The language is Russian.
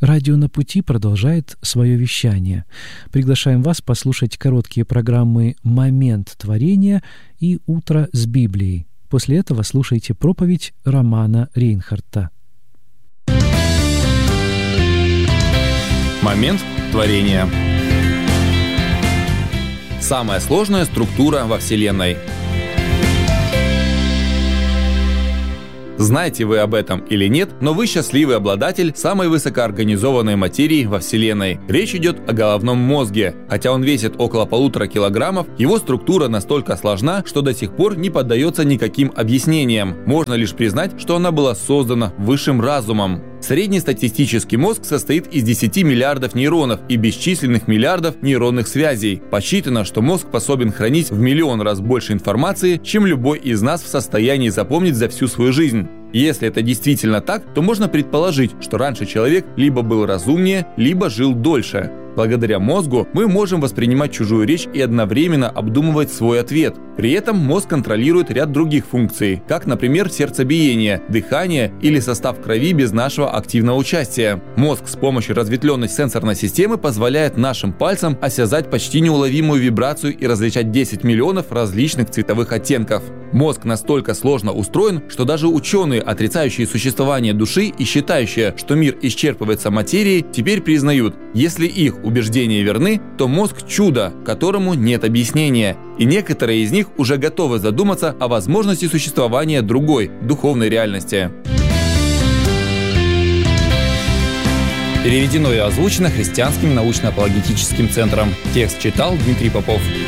Радио «На пути» продолжает свое вещание. Приглашаем вас послушать короткие программы «Момент творения» и «Утро с Библией». После этого слушайте проповедь Романа Рейнхарта. Момент творения. Самая сложная структура во Вселенной. Знаете вы об этом или нет, но вы счастливый обладатель самой высокоорганизованной материи во Вселенной. Речь идет о головном мозге. Хотя он весит около 1,5 килограммов, его структура настолько сложна, что до сих пор не поддается никаким объяснениям. Можно лишь признать, что она была создана высшим разумом. Среднестатистический мозг состоит из 10 миллиардов нейронов и бесчисленных миллиардов нейронных связей. Посчитано, что мозг способен хранить в 1 миллион раз больше информации, чем любой из нас в состоянии запомнить за всю свою жизнь. Если это действительно так, то можно предположить, что раньше человек либо был разумнее, либо жил дольше. Благодаря мозгу мы можем воспринимать чужую речь и одновременно обдумывать свой ответ. При этом мозг контролирует ряд других функций, как, например, сердцебиение, дыхание или состав крови без нашего активного участия. Мозг с помощью разветвленной сенсорной системы позволяет нашим пальцам осязать почти неуловимую вибрацию и различать 10 миллионов различных цветовых оттенков. Мозг настолько сложно устроен, что даже ученые, отрицающие существование души и считающие, что мир исчерпывается материей, теперь признают, если их убеждения верны, то мозг – чудо, которому нет объяснения. И некоторые из них уже готовы задуматься о возможности существования другой, духовной реальности. Переведено и озвучено Христианским научно-апологетическим центром. Текст читал Дмитрий Попов.